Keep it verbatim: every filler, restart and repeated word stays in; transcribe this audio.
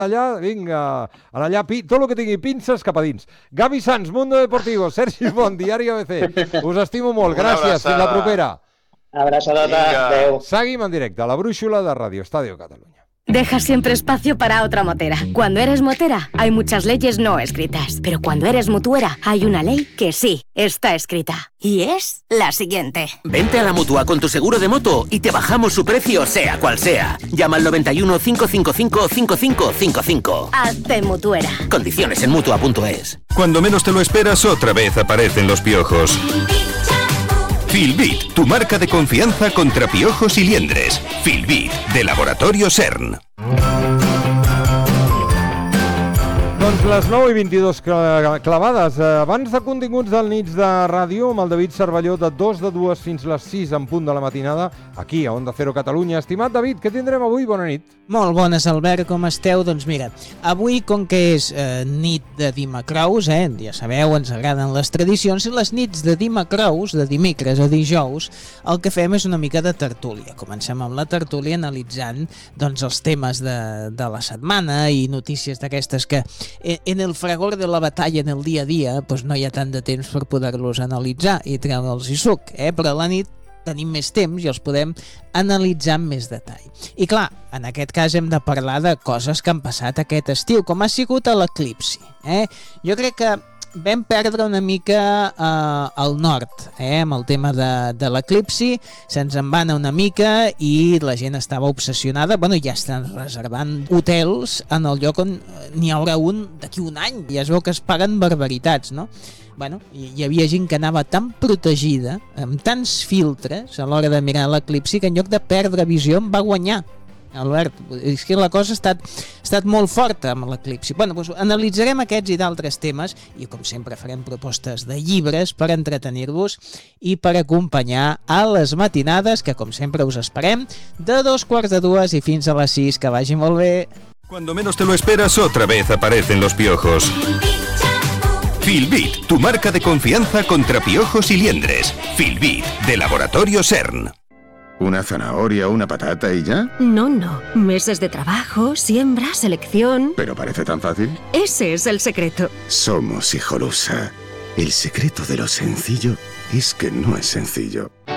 allà, vinga, allà, pi, tot el que tingui pinces cap a dins. Gavi Sanz, Mundo Deportivo, Sergi Font, Diari A B C. Us estimo molt, gràcies, fins la propera. Abraçadota, adeu. Seguim en directe a la brúixola de Radio Estadio Catalunya. Deja siempre espacio para otra motera. Cuando eres motera, hay muchas leyes no escritas. Pero cuando eres mutuera, hay una ley que sí está escrita. Y es la siguiente. Vente a la Mutua con tu seguro de moto y te bajamos su precio, sea cual sea. Llama al noventa y uno, cinco cinco cinco, cinco cinco cinco cinco. Hazte mutuera. Condiciones en mutua punto es. Cuando menos te lo esperas, otra vez aparecen los piojos. Filbit, tu marca de confianza contra piojos y liendres. Filbit, de Laboratorio CERN. Doncs les nou i vint-i-dos clavades. Abans de continguts del Nits de Ràdio, amb el David Cervelló, de dos de dues fins les sis en punt de la matinada, aquí a Onda Cero Catalunya. Estimat David, què tindrem avui? Bona nit. Molt bones, Albert, com esteu? Doncs mira, avui, com que és eh, nit de dimecrous, eh, ja sabeu, ens agraden les tradicions, i les nits de dimecrous, de dimecres a dijous, el que fem és una mica de tertúlia. Comencem amb la tertúlia analitzant doncs, els temes de, de la setmana i notícies d'aquestes que en el fragor de la batalla en el dia a dia doncs no hi ha tant de temps per poder-los analitzar i treure'ls i suc, eh? Però a la nit tenim més temps i els podem analitzar amb més detall. I clar, en aquest cas hem de parlar de coses que han passat aquest estiu, com ha sigut l'eclipsi. Eh? Jo crec que vam perdre una mica eh, el nord, eh, amb el tema de, de l'eclipsi, se'ns en va anar una mica i la gent estava obsessionada, bueno, ja estan reservant hotels en el lloc on n'hi haurà un d'aquí un any, ja es veu que es paguen barbaritats, no? Bueno, hi havia gent que anava tan protegida, amb tants filtres a l'hora de mirar l'eclipsi, que en lloc de perdre visió en va guanyar. Albert, és que la cosa ha estat, ha estat molt forta amb l'eclipsi. Bueno, doncs analitzarem aquests i d'altres temes i com sempre farem propostes de llibres per entretenir-vos i per acompanyar a les matinades que com sempre us esperem de dos quarts de dues i fins a les sis. Que vagi molt bé. Cuando menos te lo esperas, otra vez aparecen los piojos. Filbit, tu marca de confianza contra piojos y liendres. Filbit, de Laboratorio CERN. ¿Una zanahoria o una patata y ya? No, no. Meses de trabajo, siembra, selección... ¿Pero parece tan fácil? Ese es el secreto. Somos Hijolusa. El secreto de lo sencillo es que no es sencillo.